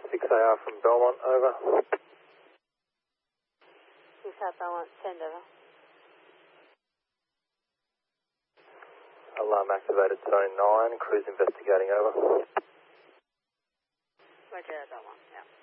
6AR from Belmont, over. 6AR Belmont, send over. Alarm activated, zone 9, crews investigating, over. Roger, Belmont, yeah.